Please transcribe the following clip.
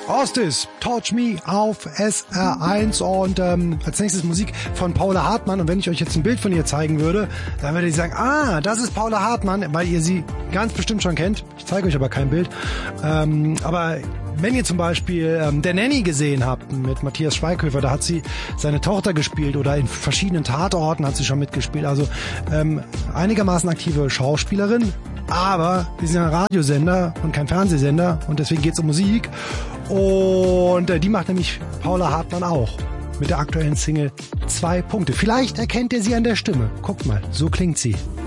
Ostis, Touch Me auf SR1 und als nächstes Musik von Paula Hartmann. Und wenn ich euch jetzt ein Bild von ihr zeigen würde, dann würdet ihr sagen, das ist Paula Hartmann, weil ihr sie ganz bestimmt schon kennt. Ich zeige euch aber kein Bild. Aber wenn ihr zum Beispiel der Nanny gesehen habt mit Matthias Schweighöfer, da hat sie seine Tochter gespielt oder in verschiedenen Tatorten hat sie schon mitgespielt. Also einigermaßen aktive Schauspielerin, aber wir sind ein Radiosender und kein Fernsehsender und deswegen geht's um Musik. Und die macht nämlich Paula Hartmann auch mit der aktuellen Single 2 Punkte. Vielleicht erkennt ihr sie an der Stimme. Guckt mal, so klingt sie.